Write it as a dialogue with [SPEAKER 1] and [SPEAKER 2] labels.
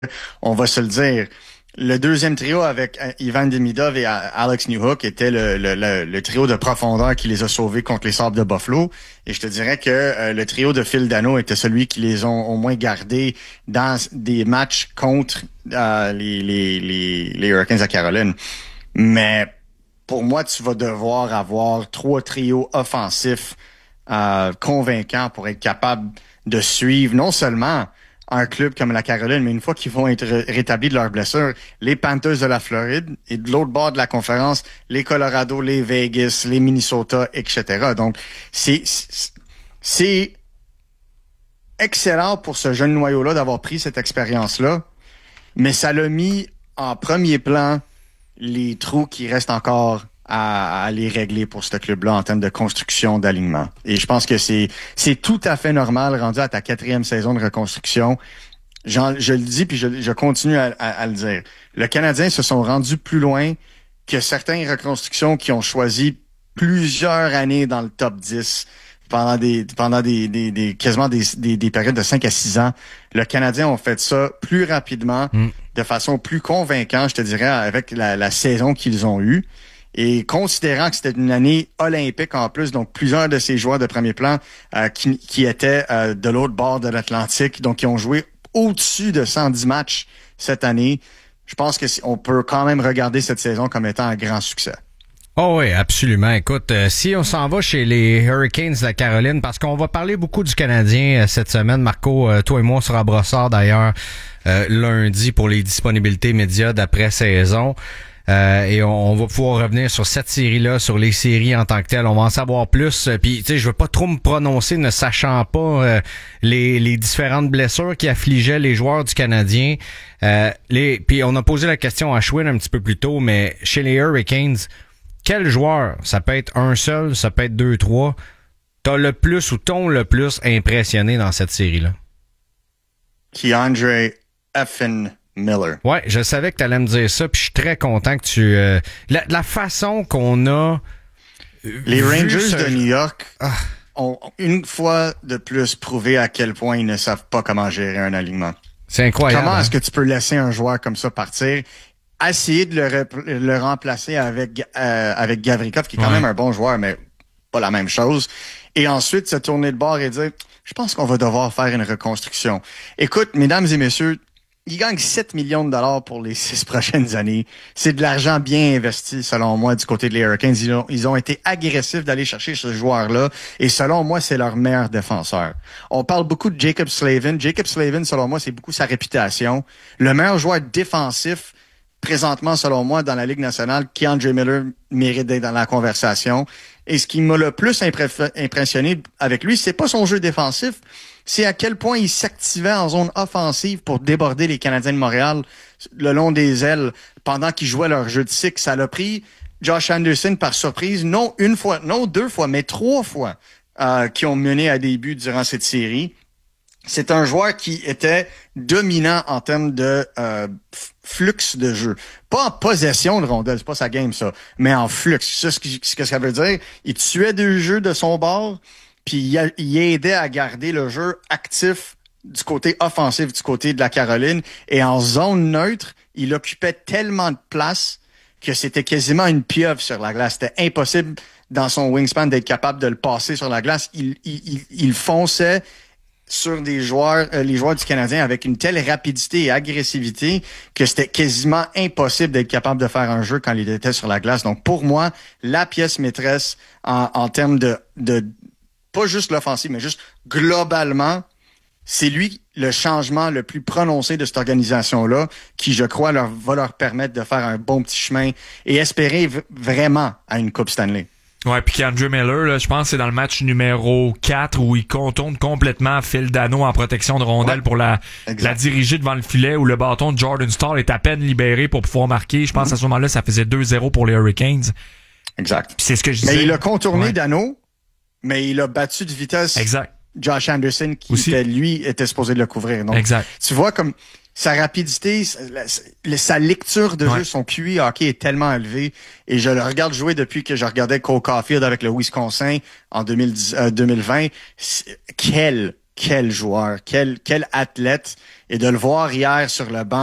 [SPEAKER 1] on va se le dire, le deuxième trio avec Ivan Demidov et Alex Newhook était le trio de profondeur qui les a sauvés contre les Sabres de Buffalo. Et je te dirais que le trio de Phil Dano était celui qui les ont au moins gardés dans des matchs contre les Hurricanes à Caroline. Mais pour moi, tu vas devoir avoir 3 trios offensifs convaincants pour être capable de suivre non seulement un club comme la Caroline, mais une fois qu'ils vont être rétablis de leurs blessures, les Panthers de la Floride et de l'autre bord de la conférence, les Colorado, les Vegas, les Minnesota, etc. Donc, c'est excellent pour ce jeune noyau-là d'avoir pris cette expérience-là, mais ça l'a mis en premier plan les trous qui restent encore à aller régler pour ce club-là en termes de construction d'alignement. Et je pense que c'est tout à fait normal, rendu à ta 4e saison de reconstruction. Je le dis, puis je continue à le dire. Le Canadien se sont rendus plus loin que certaines reconstructions qui ont choisi plusieurs années dans le top 10 pendant quasiment des périodes de 5 à 6 ans. Le Canadien ont fait ça plus rapidement, de façon plus convaincante, je te dirais, avec la saison qu'ils ont eue. Et considérant que c'était une année olympique en plus, donc plusieurs de ces joueurs de premier plan qui étaient de l'autre bord de l'Atlantique, donc qui ont joué au-dessus de 110 matchs cette année, je pense que on peut quand même regarder cette saison comme étant un grand succès.
[SPEAKER 2] Oh oui, absolument. Écoute, si on s'en va chez les Hurricanes de la Caroline, parce qu'on va parler beaucoup du Canadien cette semaine, Marco, toi et moi, on sera à Brossard d'ailleurs lundi pour les disponibilités médias d'après-saison. Et on va pouvoir revenir sur cette série-là, sur les séries en tant que telles. On va en savoir plus. Puis, tu sais, je veux pas trop me prononcer ne sachant pas les différentes blessures qui affligeaient les joueurs du Canadien. Puis on a posé la question à Schwinn un petit peu plus tôt, mais chez les Hurricanes, quel joueur, ça peut être un seul, ça peut être 2, 3, t'ont le plus impressionné dans cette série-là?
[SPEAKER 1] K'Andre Effin Miller.
[SPEAKER 2] Ouais, je savais que tu allais me dire ça, puis je suis très content que tu... la façon qu'on a...
[SPEAKER 1] Les Rangers de New York ont une fois de plus prouvé à quel point ils ne savent pas comment gérer un alignement.
[SPEAKER 2] C'est incroyable.
[SPEAKER 1] Comment est-ce que tu peux laisser un joueur comme ça partir? Essayer de le remplacer avec Gavrikov, qui est quand même un bon joueur, mais pas la même chose. Et ensuite, se tourner de bord et dire, je pense qu'on va devoir faire une reconstruction. Écoute, mesdames et messieurs, ils gagnent 7 millions de dollars pour les 6 prochaines années. C'est de l'argent bien investi, selon moi, du côté des Hurricanes. Ils ont été agressifs d'aller chercher ce joueur-là. Et selon moi, c'est leur meilleur défenseur. On parle beaucoup de Jaccob Slavin. Jaccob Slavin, selon moi, c'est beaucoup sa réputation. Le meilleur joueur défensif, présentement, selon moi, dans la Ligue nationale, K'Andre Miller mérite d'être dans la conversation. Et ce qui m'a le plus impressionné avec lui, c'est pas son jeu défensif, c'est à quel point il s'activait en zone offensive pour déborder les Canadiens de Montréal le long des ailes pendant qu'ils jouaient leur jeu de six. Ça l'a pris Josh Anderson par surprise, non une fois, non 2 fois, mais 3 fois qui ont mené à des buts durant cette série. C'est un joueur qui était dominant en termes de flux de jeu. Pas en possession de rondelle, c'est pas sa game ça, mais en flux. C'est ce que ça veut dire. Il tuait 2 jeux de son bord, puis il aidait à garder le jeu actif du côté offensif, du côté de la Caroline. Et en zone neutre, il occupait tellement de place que c'était quasiment une pieuvre sur la glace. C'était impossible dans son wingspan d'être capable de le passer sur la glace. Il fonçait sur des joueurs, les joueurs du Canadien avec une telle rapidité et agressivité que c'était quasiment impossible d'être capable de faire un jeu quand il était sur la glace. Donc pour moi, la pièce maîtresse en termes de pas juste l'offensive, mais juste globalement, c'est lui le changement le plus prononcé de cette organisation-là qui, je crois, va leur permettre de faire un bon petit chemin et espérer vraiment à une Coupe Stanley.
[SPEAKER 3] Ouais, puis K'Andre Miller, là, je pense que c'est dans le match numéro 4 où il contourne complètement Phil Dano en protection de rondelle pour la diriger devant le filet où le bâton de Jordan Staal est à peine libéré pour pouvoir marquer. Je pense à ce moment-là, ça faisait 2-0 pour les Hurricanes.
[SPEAKER 1] Exact.
[SPEAKER 3] Puis c'est ce que je disais.
[SPEAKER 1] Mais il a contourné Dano, mais il a battu de vitesse Josh Anderson qui était supposé de le couvrir. Donc, tu vois comme sa rapidité, sa lecture de jeu, son QI hockey est tellement élevé. Et je le regarde jouer depuis que je regardais Cole Caulfield avec le Wisconsin en 2020. Quel quel joueur, quel athlète. Et de le voir hier sur le banc